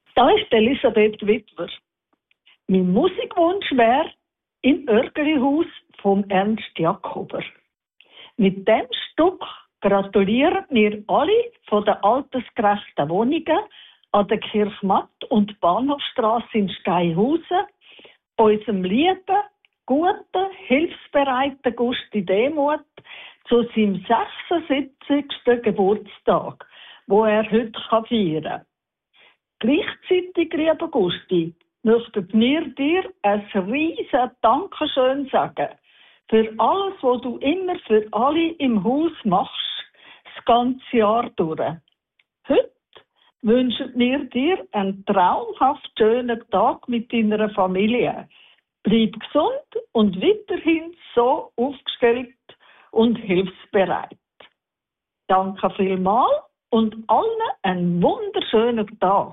Da ist Elisabeth Wittwer. Mein Musikwunsch wäre im Örgelihaus vom Ernst Jakober. Mit dem Stück gratulieren wir alle von den altersgerechten Wohnungen an der Kirchmatt- und Bahnhofstrasse in Steinhausen unserem lieben, guten, hilfsbereiten Gusti Demuth zu seinem 76. Geburtstag, wo er heute feiern kann. Gleichzeitig, lieber Gusti, möchten wir dir ein riesen Dankeschön sagen für alles, was du immer für alle im Haus machst, das ganze Jahr durch. Heute wünschen wir dir einen traumhaft schönen Tag mit deiner Familie. Bleib gesund und weiterhin so aufgestellt und hilfsbereit. Danke vielmals und allen einen wunderschönen Tag.